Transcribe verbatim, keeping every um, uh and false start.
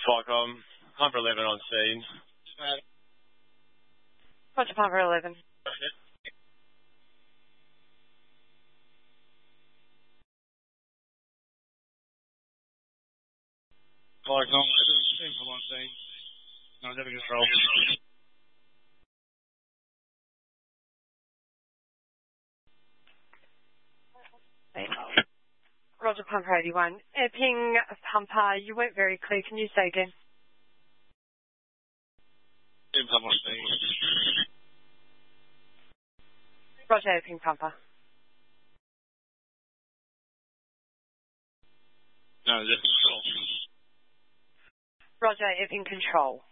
Flycom, Pumper eleven on scene. Roger, Pumper eleven. Flycom, team from on scene. No, never control. Roger, Pumper eighty-one. Epping, Pumper, you weren't very clear. Can you say again? Team from on scene. Roger, Epping, Pumper. No, never control. Roger, Epping, control.